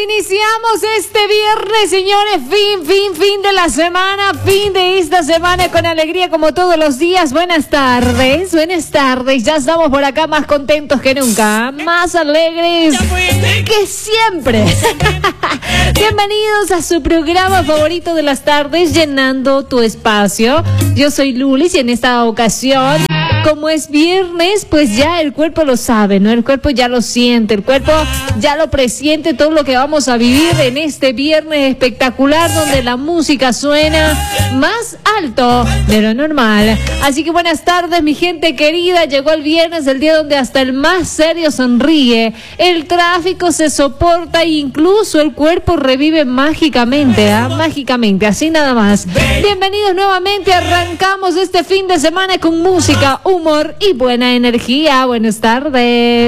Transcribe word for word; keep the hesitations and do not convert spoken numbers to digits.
iniciamos este viernes, señores, fin, fin, fin de la semana, fin de esta semana con alegría como todos los días. Buenas tardes, buenas tardes, ya estamos por acá más contentos que nunca, más alegres que siempre. Bienvenidos a su programa favorito de las tardes, Llenando tu Espacio. Yo soy Lulis y en esta ocasión, como es viernes, pues ya el cuerpo lo sabe, ¿no? El cuerpo ya lo siente, el cuerpo ya lo presiente, todo lo que vamos a vivir en este viernes espectacular donde la música suena más alto de lo normal. Así que buenas tardes, mi gente querida. Llegó el viernes, el día donde hasta el más serio sonríe, el tráfico se soporta e incluso el cuerpo revive mágicamente, ¿ah? Mágicamente, así nada más. Bienvenidos nuevamente, arrancamos este fin de semana con música, humor y buena energía. Buenas tardes.